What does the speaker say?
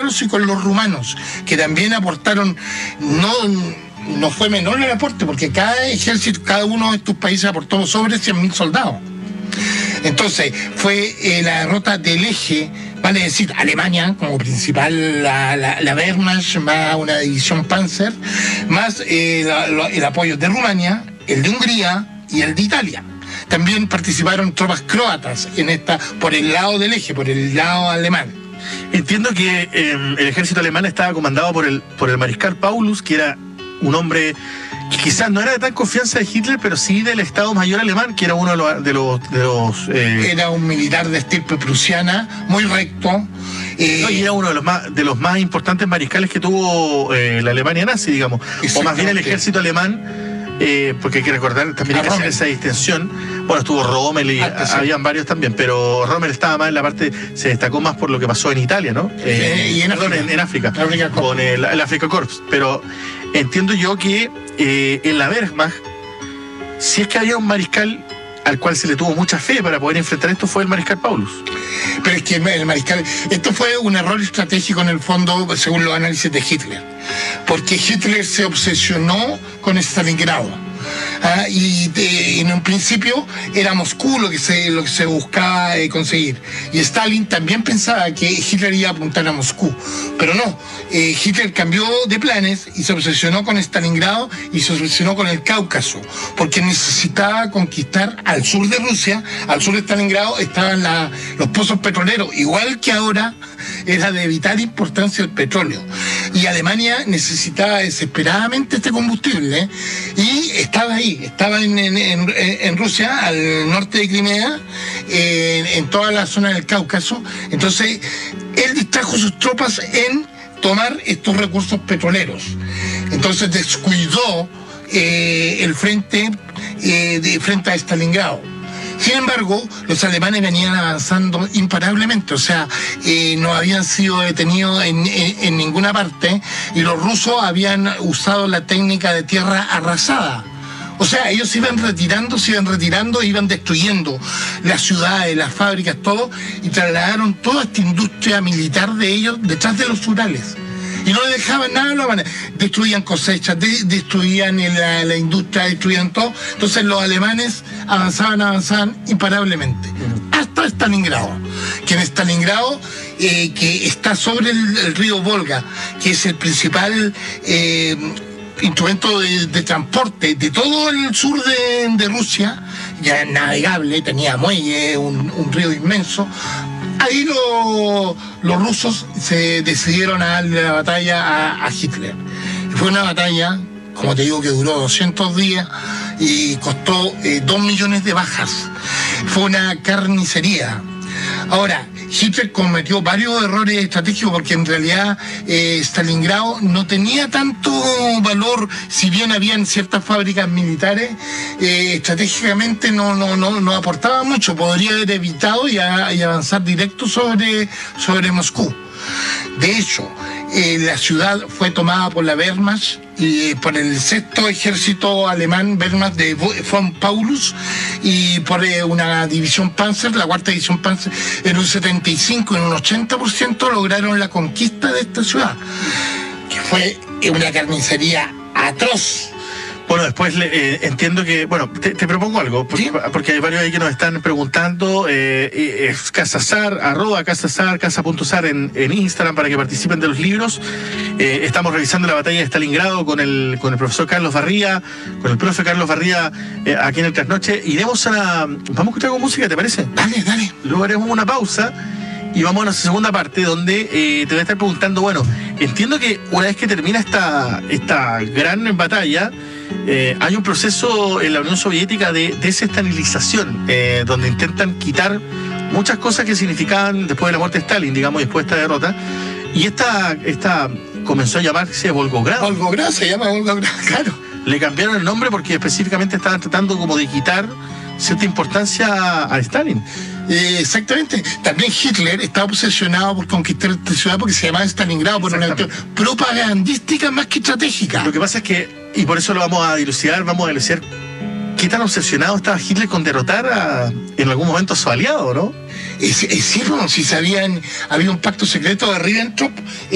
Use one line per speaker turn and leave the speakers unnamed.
búlgaros y con los rumanos, que también aportaron, no fue menor el aporte, porque cada ejército, cada uno de estos países aportó sobre 100.000 soldados. Entonces, fue la derrota del eje, vale decir, Alemania como principal, la Wehrmacht, más una división Panzer, más el apoyo de Rumania, el de Hungría y el de Italia. También participaron tropas croatas en esta, por el lado del eje, por el lado alemán.
Entiendo que el ejército alemán estaba comandado por el mariscal Paulus, que era un hombre que quizás no era de tan confianza de Hitler, pero sí del Estado Mayor alemán, que era uno de los
Era un militar de estirpe prusiana, muy recto.
Y era uno de los más importantes mariscales que tuvo la Alemania nazi, digamos. O más bien el ejército alemán, porque hay que recordar también hay que hacer esa distinción. Bueno, estuvo Rommel y habían varios también, pero Rommel estaba más en la parte, se destacó más por lo que pasó en Italia, ¿no?
Y en
África, con el Afrika Korps. Pero entiendo yo que en la Wehrmacht, si es que había un mariscal al cual se le tuvo mucha fe para poder enfrentar esto, fue el mariscal Paulus.
Pero es que el mariscal, esto fue un error estratégico en el fondo, según los análisis de Hitler, porque Hitler se obsesionó con Stalingrado. Y en un principio era Moscú lo que se buscaba conseguir, y Stalin también pensaba que Hitler iba a apuntar a Moscú, pero no. Hitler cambió de planes y se obsesionó con Stalingrado y se obsesionó con el Cáucaso, porque necesitaba conquistar al sur de Rusia. Al sur de Stalingrado estaban los pozos petroleros, igual que ahora era de vital importancia el petróleo, y Alemania necesitaba desesperadamente este combustible, y estaba ahí, estaba en Rusia, al norte de Crimea, en toda la zona del Cáucaso. Entonces él distrajo sus tropas en tomar estos recursos petroleros, entonces descuidó el frente frente a Stalingrado. Sin embargo, los alemanes venían avanzando imparablemente, o sea, no habían sido detenidos en ninguna parte, y los rusos habían usado la técnica de tierra arrasada. O sea, ellos se iban retirando, iban destruyendo las ciudades, las fábricas, todo, y trasladaron toda esta industria militar de ellos detrás de los Urales. Y no le dejaban nada a la mano. Destruían cosechas, destruían la industria, destruían todo. Entonces los alemanes avanzaban imparablemente. Hasta Stalingrado. Que en Stalingrado, que está sobre el río Volga, que es el principal instrumento de transporte de todo el sur de Rusia, ya navegable, tenía muelle, un río inmenso. Ahí los rusos se decidieron a darle la batalla a Hitler. Fue una batalla, como te digo, que duró 200 días y costó 2 millones de bajas. Fue una carnicería. Ahora, Hitler cometió varios errores estratégicos, porque en realidad Stalingrado no tenía tanto valor, si bien habían ciertas fábricas militares, estratégicamente no aportaba mucho. Podría haber evitado y avanzar directo sobre Moscú. De hecho, la ciudad fue tomada por la Wehrmacht y por el sexto ejército alemán, Wehrmacht de von Paulus, y por una división Panzer, la cuarta división Panzer, en un 75, en un 80% lograron la conquista de esta ciudad, que fue una carnicería atroz.
Bueno, después entiendo que, bueno, te propongo algo, porque hay varios ahí que nos están preguntando. Es Casazar, @Casazar, casa.zar en Instagram, para que participen de los libros. Estamos revisando la batalla de Stalingrado con el profesor Carlos Barría, con el profe Carlos Barría, aquí en el Trasnoche. Vamos a escuchar con música, ¿te parece?
Dale.
Luego haremos una pausa y vamos a la segunda parte, donde te voy a estar preguntando, bueno, entiendo que una vez que termina esta gran batalla, hay un proceso en la Unión Soviética de desestalinización, donde intentan quitar muchas cosas que significaban, después de la muerte de Stalin, digamos, después de esta derrota, y esta comenzó a llamarse Volgograd.
Volgograd, se llama Volgograd, claro.
Le cambiaron el nombre porque específicamente estaban tratando como de quitar cierta importancia a Stalin.
Exactamente. También Hitler estaba obsesionado por conquistar esta ciudad, porque se llamaba Stalingrado, por una cuestión propagandística más que estratégica.
Lo que pasa es que, y por eso lo vamos a dilucidar qué tan obsesionado estaba Hitler con derrotar en algún momento a su aliado, ¿no?
Sí, bueno, si sabían, había un pacto secreto de Ribbentrop.